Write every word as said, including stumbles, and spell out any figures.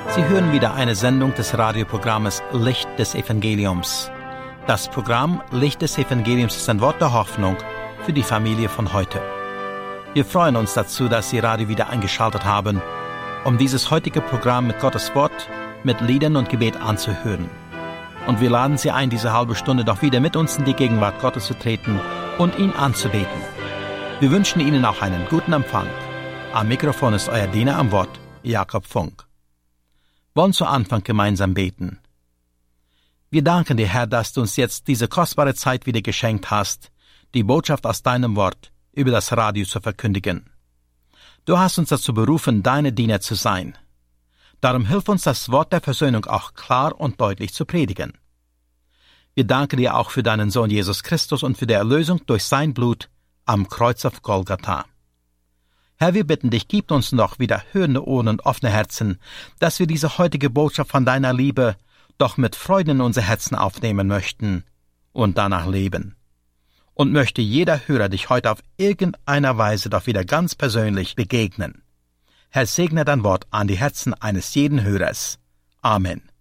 Sie hören wieder eine Sendung des Radioprogrammes Licht des Evangeliums. Das Programm Licht des Evangeliums ist ein Wort der Hoffnung für die Familie von heute. Wir freuen uns dazu, dass Sie Radio wieder eingeschaltet haben, um dieses heutige Programm mit Gottes Wort, mit Liedern und Gebet anzuhören. Und wir laden Sie ein, diese halbe Stunde doch wieder mit uns in die Gegenwart Gottes zu treten und ihn anzubeten. Wir wünschen Ihnen auch einen guten Empfang. Am Mikrofon ist euer Diener am Wort, Jakob Funk. Wollen zu Anfang gemeinsam beten. Wir danken dir, Herr, dass du uns jetzt diese kostbare Zeit wieder geschenkt hast, die Botschaft aus deinem Wort über das Radio zu verkündigen. Du hast uns dazu berufen, deine Diener zu sein. Darum hilf uns, das Wort der Versöhnung auch klar und deutlich zu predigen. Wir danken dir auch für deinen Sohn Jesus Christus und für die Erlösung durch sein Blut am Kreuz auf Golgatha. Herr, wir bitten dich, gib uns noch wieder hörende Ohren und offene Herzen, dass wir diese heutige Botschaft von deiner Liebe doch mit Freuden in unser Herzen aufnehmen möchten und danach leben. Und möchte jeder Hörer dich heute auf irgendeiner Weise doch wieder ganz persönlich begegnen. Herr, segne dein Wort an die Herzen eines jeden Hörers. Amen.